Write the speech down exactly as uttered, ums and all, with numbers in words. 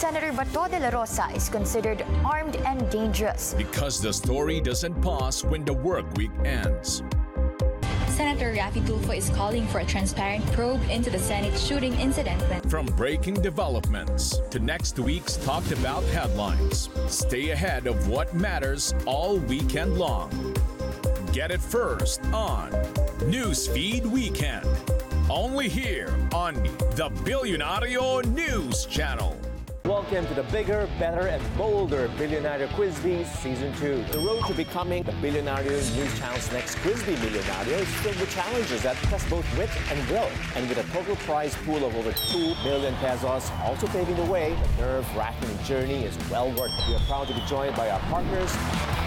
Senator Bato de la Rosa is considered armed and dangerous. Because the story doesn't pause when the work week ends. Senator Raffy Tulfo is calling for a transparent probe into the Senate shooting incident. From breaking developments to next week's talked about headlines, stay ahead of what matters all weekend long. Get it first on Newsfeed Weekend. Only here on the Billionario News Channel. Welcome to the bigger, better, and bolder Billionario Quiz Bee Season two. The road to becoming the Billionario News Channel's next Quiz Bee Millionario is filled with challenges that test both wit and will. And with a total prize pool of over two billion pesos also paving the way, the nerve-wracking journey is well worth it. We are proud to be joined by our partners,